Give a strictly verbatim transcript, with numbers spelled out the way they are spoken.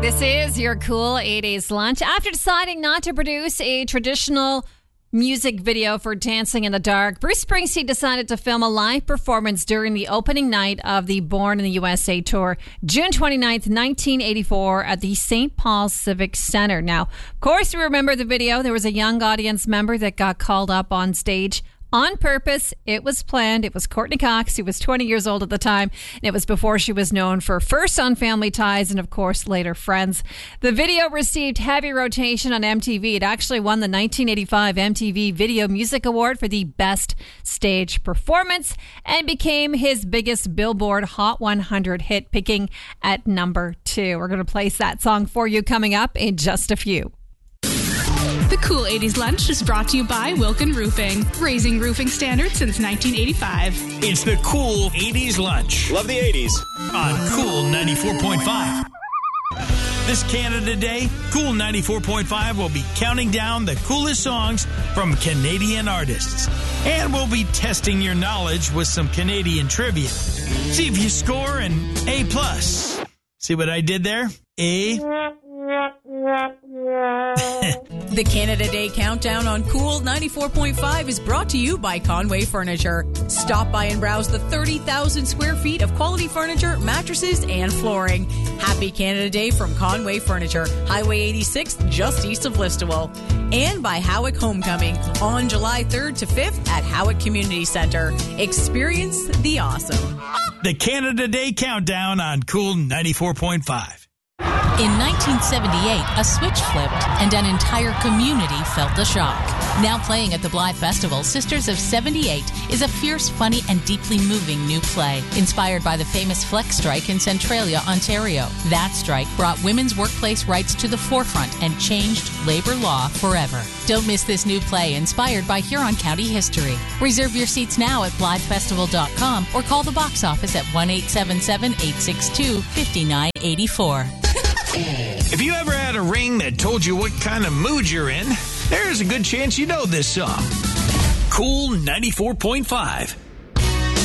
This is your Cool eighties Lunch. After deciding not to produce a traditional music video for Dancing in the Dark, Bruce Springsteen decided to film a live performance during the opening night of the Born in the U S A tour, June twenty-ninth, nineteen eighty-four, at the Saint Paul Civic Center. Now, of course, we remember the video. There was a young audience member that got called up on stage on purpose. It was planned. It was Courtney Cox, who was twenty years old at the time. And it was before she was known for first on Family Ties and, of course, later Friends. The video received heavy rotation on M T V. It actually won the nineteen eighty-five M T V Video Music Award for the Best Stage Performance and became his biggest Billboard Hot one hundred hit, picking at number two. We're going to place that song for you coming up in just a few. The Cool eighties Lunch is brought to you by Wilkin Roofing, raising roofing standards since nineteen eighty-five. It's the Cool eighties Lunch. Love the eighties. On Cool ninety-four point five. This Canada Day, Cool ninety-four point five will be counting down the coolest songs from Canadian artists. And we'll be testing your knowledge with some Canadian trivia. See if you score an A plus. See what I did there? A... The Canada Day Countdown on Cool ninety-four point five is brought to you by Conway Furniture. Stop by and browse the thirty thousand square feet of quality furniture, mattresses, and flooring. Happy Canada Day from Conway Furniture, Highway eighty-six, just east of Listowel. And by Howick Homecoming on July third to fifth at Howick Community Center. Experience the awesome. The Canada Day Countdown on Cool ninety-four point five. In nineteen seventy-eight, a switch flipped and an entire community felt the shock. Now playing at the Blythe Festival, Sisters of seventy-eight is a fierce, funny, and deeply moving new play inspired by the famous Flex Strike in Centralia, Ontario. That strike brought women's workplace rights to the forefront and changed labor law forever. Don't miss this new play inspired by Huron County history. Reserve your seats now at blythe festival dot com or call the box office at one eight seven seven, eight six two, five nine eight four. If you ever had a ring that told you what kind of mood you're in, there's a good chance you know this song. Cool ninety-four point five.